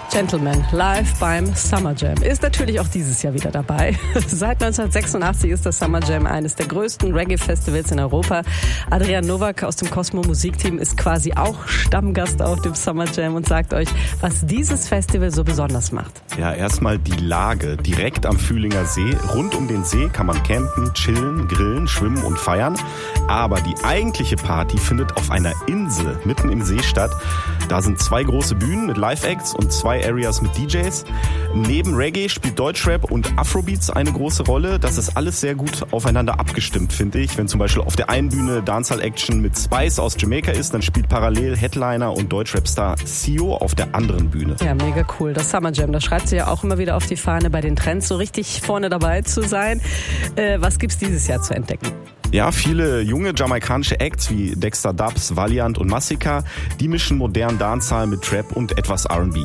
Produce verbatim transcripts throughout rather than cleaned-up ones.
Gentleman, live beim Summer Jam. Ist natürlich auch dieses Jahr wieder dabei. Seit neunzehnhundertsechsundachtzig ist das Summer Jam eines der größten Reggae-Festivals in Europa. Adrian Nowak aus dem Cosmo Musikteam ist quasi auch Stammgast auf dem Summer Jam und sagt euch, was dieses Festival so besonders macht. Ja, erstmal die Lage. Direkt am Fühlinger See. Rund um den See kann man campen, chillen, grillen, schwimmen und feiern. Aber die eigentliche Party findet auf einer Insel mitten im See statt. Da sind zwei große Bühnen mit Live-Acts und zwei Areas mit D Js. Neben Reggae spielt Deutschrap und Afrobeats eine große Rolle. Das ist alles sehr gut aufeinander abgestimmt, finde ich. Wenn zum Beispiel auf der einen Bühne Dancehall-Action mit Spice aus Jamaica ist, dann spielt parallel Headliner und Deutschrap-Star Sio auf der anderen Bühne. Ja, mega cool. Das Summer Jam, das schreibt sie ja auch immer wieder auf die Fahne, bei den Trends so richtig vorne dabei zu sein. Äh, was gibt's dieses Jahr zu entdecken? Ja, viele junge jamaikanische Acts wie Dexter Dubs, Valiant und Massika, die mischen modernen Dancehall mit Trap und etwas R and B.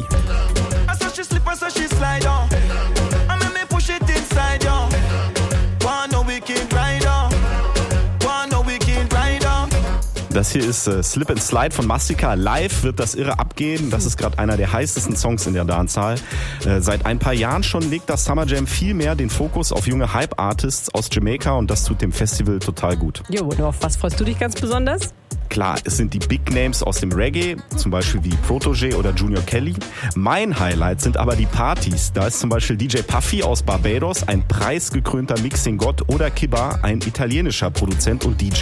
Das hier ist äh, Slip and Slide von Massika. Live wird das irre abgehen. Das ist gerade einer der heißesten Songs in der Dancehall. Äh, seit ein paar Jahren schon legt das Summer Jam viel mehr den Fokus auf junge Hype-Artists aus Jamaika und das tut dem Festival total gut. Jo, und auf was freust du dich ganz besonders? Klar, es sind die Big Names aus dem Reggae, zum Beispiel wie Protégé oder Junior Kelly. Mein Highlight sind aber die Partys. Da ist zum Beispiel D J Puffy aus Barbados, ein preisgekrönter Mixing-Gott, oder Kibba, ein italienischer Produzent und D J.